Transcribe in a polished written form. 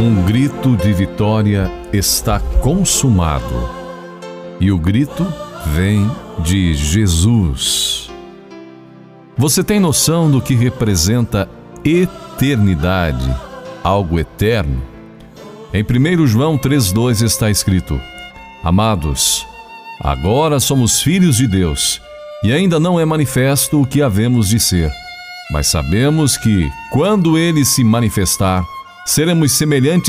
Um grito de vitória está consumado. E o grito vem de Jesus. Você tem noção do que representa eternidade, algo eterno? Em 1 João 3,2 está escrito: Amados, agora somos filhos de Deus, e ainda não é manifesto o que havemos de ser. Mas sabemos que, quando Ele se manifestar, seremos semelhantes